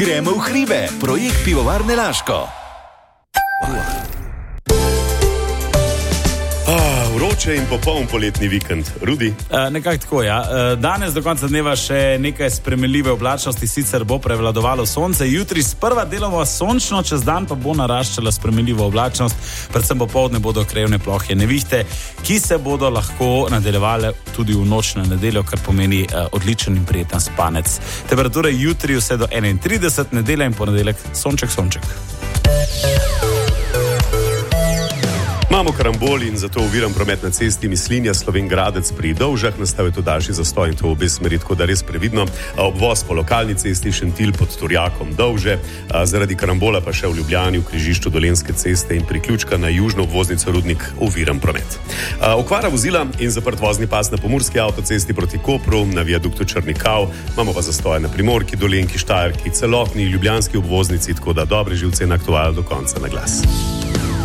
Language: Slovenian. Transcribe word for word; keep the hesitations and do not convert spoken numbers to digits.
Gremo v hribe, projekt Pivovarne Laško. Ah, vroče in popoln poletni vikend. Rudi? E, nekako tako, ja. E, danes do konca dneva še nekaj spremenljive oblačnosti, sicer bo prevladovalo sonce. Jutri sprva deloma sončno, čez dan pa bo naraščala spremenljiva oblačnost. Predvsem popoldne bodo krajevne plohe nevihte, ki se bodo lahko nadaljevale tudi v noč na nedeljo, kar pomeni e, odličen in prijeten spanec. Temperature jutri vse do enaintrideset, nedelja in ponedeljek sonček, sonček. Imamo karambol in zato oviran promet na cesti Mislinja Slovenj Gradec pri Dovžah. Nastal je to daljši zastoj in to v obe smeri, tako da res previdno. Obvoz po lokalni cesti Šentilj pod Turjakom Dovže, zaradi karambola pa še v Ljubljani v križišču Dolenjske ceste in priključka na južno obvoznico Rudnik oviran promet. Okvara vozila in zaprt vozni pas na pomurski avtocesti proti Kopru, na viaduktu Črni Kav. Imamo pa zastoje na Primorki, Dolenjki, Štajerki, celotni ljubljanski obvoznici, tako da dobre živce in aktual do konca na glas.